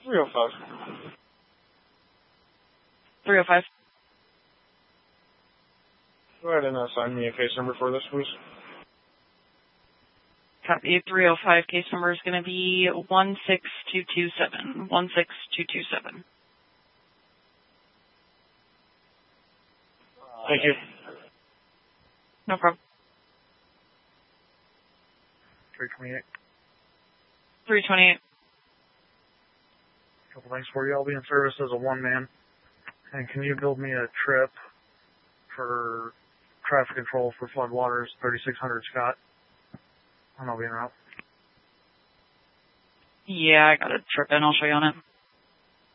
305. 305. Go ahead and assign me a case number for this, please. Copy. 305 case number is going to be 16227. 16227. Thank you. No problem. 328. 328. Couple things for you. I'll be in service as a one-man. And can you build me a trip for traffic control for floodwaters, 3600 Scott? And I'll be en route. Yeah, I got a trip in. I'll show you on it.